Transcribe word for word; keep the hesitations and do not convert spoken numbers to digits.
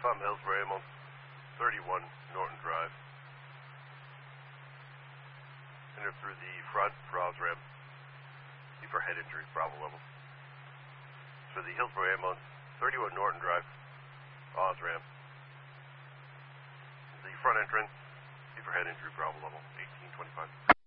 Tom Hillsbury, ambulance, thirty-one Norton Drive. Enter through the front for Osram. B for head injury, Bravo level. So the Hillsbury ambulance, thirty-one Norton Drive, Osram. The front entrance, B for head injury, Bravo level, eighteen twenty-five.